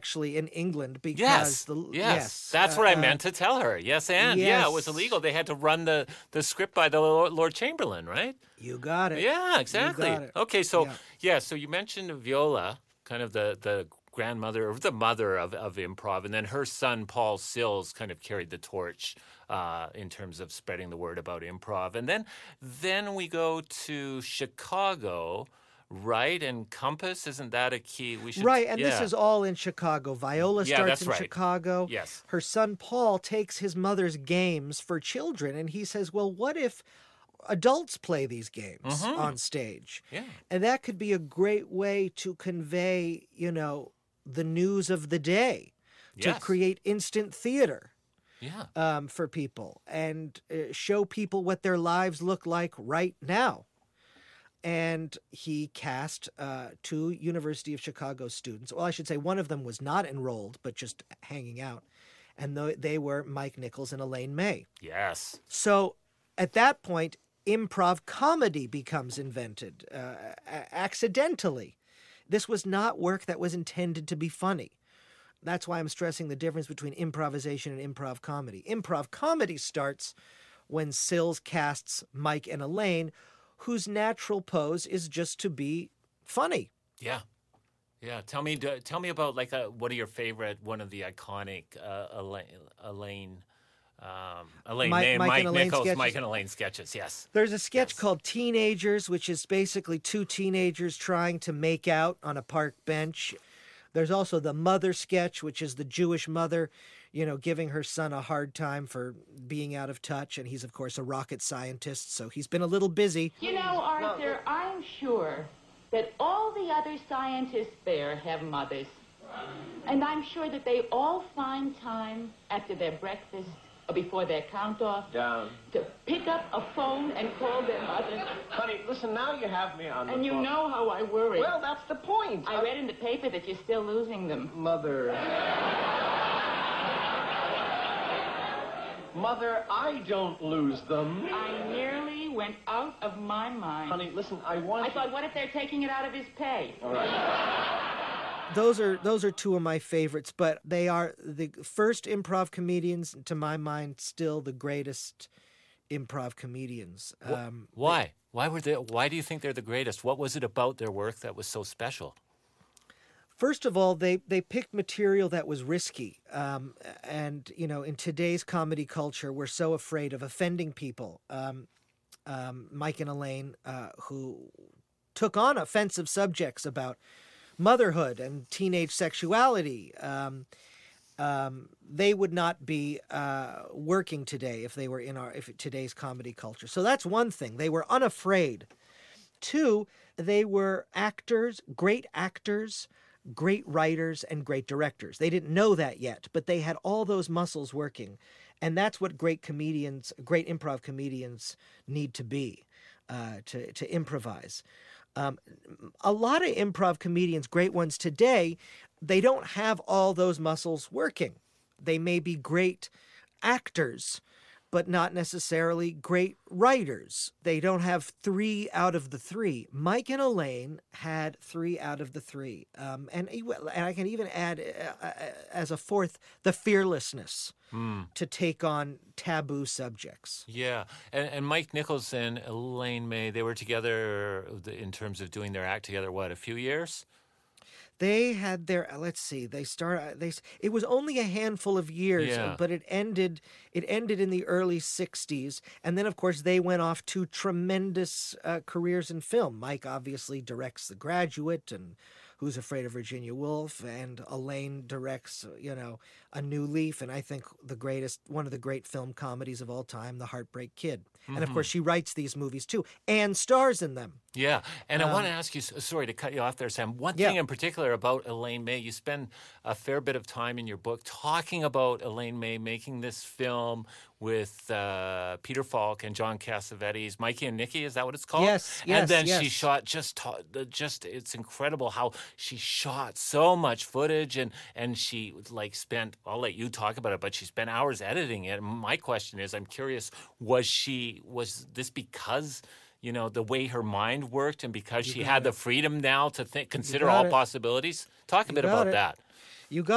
actually in England because Yes, yes. That's what I meant to tell her. Yes, and yeah, it was yes. illegal. They had to run the script by the Lord Chamberlain, right? You got it. Yeah, You exactly. got it. Okay, so Yeah. so you mentioned Viola, kind of the grandmother or the mother of improv, and then her son Paul Sills kind of carried the torch in terms of spreading the word about improv. And then we go to Chicago, right? And Compass, isn't that a key? We should Right, and this is all in Chicago. Viola starts that's in right. Chicago. Yes. Her son Paul takes his mother's games for children, and he says, well, what if adults play these games on stage? Yeah. And that could be a great way to convey, the news of the day, to Yes. create instant theater. Yeah. For people and show people what their lives look like right now. And he cast 2 University of Chicago students. Well, I should say one of them was not enrolled, but just hanging out. And they were Mike Nichols and Elaine May. Yes. So at that point, improv comedy becomes invented accidentally. This was not work that was intended to be funny. That's why I'm stressing the difference between improvisation and improv comedy. Improv comedy starts when Sills casts Mike and Elaine, whose natural pose is just to be funny. Yeah. Yeah. Tell me about one of your favorite, one of the iconic Elaine Mike Nichols, sketches. Mike and Elaine sketches. Yes. There's a sketch called Teenagers, which is basically 2 teenagers trying to make out on a park bench. There's also the mother sketch, which is the Jewish mother, giving her son a hard time for being out of touch. And he's, of course, a rocket scientist, so he's been a little busy. Arthur, I'm sure that all the other scientists there have mothers. And I'm sure that they all find time after their breakfast or before their count-off to pick up a phone and call their mother. Honey, listen, now you have me on the phone. And you know how I worry. Well, that's the point. I read in the paper that you're still losing them. Mother, I don't lose them. I nearly went out of my mind. Honey, listen, I thought, what if they're taking it out of his pay? All right. Those are 2 of my favorites, but they are the first improv comedians, to my mind, still the greatest improv comedians. Why? Why do you think they're the greatest? What was it about their work that was so special? First of all, they picked material that was risky. And, in today's comedy culture, we're so afraid of offending people. Mike and Elaine, who took on offensive subjects about motherhood and teenage sexuality, they would not be working today if they were in today's comedy culture. So that's one thing. They were unafraid. 2, they were great actors, great writers, and great directors. They didn't know that yet, but they had all those muscles working. And that's what great improv comedians need to be, to improvise. A lot of improv comedians, great ones today, they don't have all those muscles working. They may be great actors, but not necessarily great writers. They don't have 3 out of the 3. Mike and Elaine had 3 out of the 3. And I can even add as a 4th, the fearlessness to take on taboo subjects. Yeah. And Mike Nichols and Elaine May, they were together in terms of doing their act together, a few years? They had their, it was only a handful of years, but it ended in the early 60s. And then, of course, they went off to tremendous careers in film. Mike obviously directs The Graduate and Who's Afraid of Virginia Woolf, and Elaine directs, A New Leaf, and I think one of the great film comedies of all time, The Heartbreak Kid. And of course, she writes these movies too, and stars in them. Yeah, and I want to ask you, sorry to cut you off there, Sam, one thing in particular about Elaine May, you spend a fair bit of time in your book talking about Elaine May making this film with Peter Falk and John Cassavetes, Mikey and Nicky, is that what it's called? Yes. And then she shot just it's incredible how she shot so much footage and she spent, I'll let you talk about it, but she spent hours editing it. My question is, I'm curious, was this because the way her mind worked and because she had the freedom now to consider all possibilities? Talk a bit about that. You got